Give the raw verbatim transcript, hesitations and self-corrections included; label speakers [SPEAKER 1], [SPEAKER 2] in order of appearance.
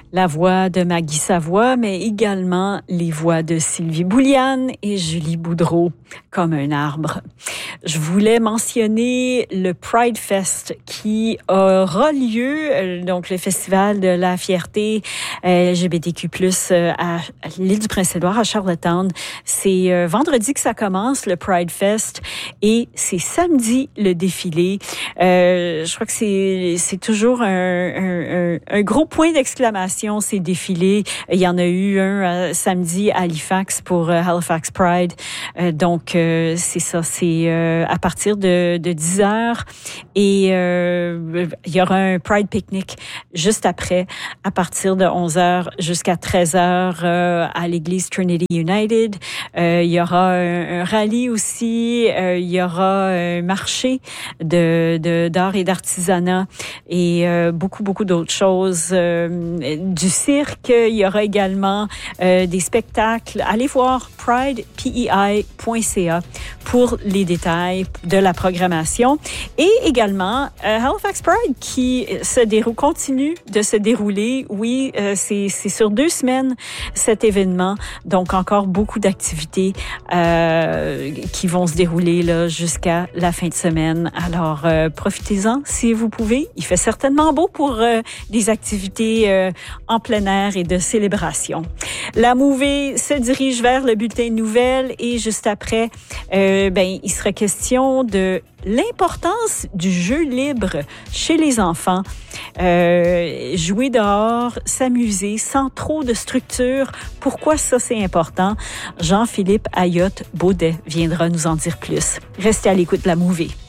[SPEAKER 1] La voix de Maggie Savoie, mais également les voix de Sylvie Bouliane et Julie Boudreau, comme un arbre. Je voulais mentionner le Pride Fest qui aura lieu, donc le festival de la fierté L G B T Q plus, à l'île du Prince-Édouard, à Charlottetown. C'est vendredi que ça commence, le Pride Fest, et c'est samedi le défilé. Euh, je crois que c'est, c'est toujours un, un, un, un gros point d'exclamation, ces défilés. Il y en a eu un euh, samedi à Halifax pour euh, Halifax Pride. Euh, donc, euh, c'est ça, c'est euh, à partir de, de dix heures. Et euh, il y aura un Pride Picnic juste après, à partir de onze heures jusqu'à treize heures euh, à l'église Trinity United. Euh, il y aura un, un rallye aussi. Euh, il y aura un marché de, de, d'art et d'artisanat et euh, beaucoup, beaucoup d'autres choses. Euh, du cirque, il y aura également euh, des spectacles. Allez voir pride pei point c a pour les détails de la programmation. Et également, euh, Halifax Pride qui se déroule, continue de se dérouler. Oui, euh, c'est, c'est sur deux semaines cet événement. Donc, encore beaucoup d'activités euh, qui vont se dérouler là, jusqu'à la fin de semaine. Alors, euh, profitez-en si vous pouvez. Il fait certainement beau pour euh, des activités euh, en plein air et de célébration. La mouvée se dirige vers le bulletin de nouvelles et juste après, euh, ben, il sera question de l'importance du jeu libre chez les enfants. Euh, jouer dehors, s'amuser sans trop de structure. Pourquoi ça, c'est important? Jean-Philippe Ayotte-Baudet viendra nous en dire plus. Restez à l'écoute de la mouvée.